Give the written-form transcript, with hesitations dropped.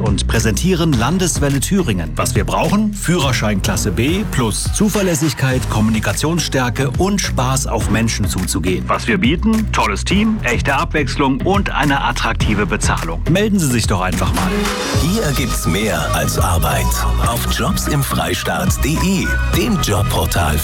und präsentieren Landeswelle Thüringen. Was wir brauchen? Führerschein Klasse B plus Zuverlässigkeit, Kommunikationsstärke und Spaß auf Menschen zuzugehen. Was wir bieten? Tolles Team, echte Abwechslung und eine attraktive Bezahlung. Melden Sie sich doch einfach mal. Hier gibt's mehr als Arbeit. Auf jobsimfreistaat.de, dem Jobportal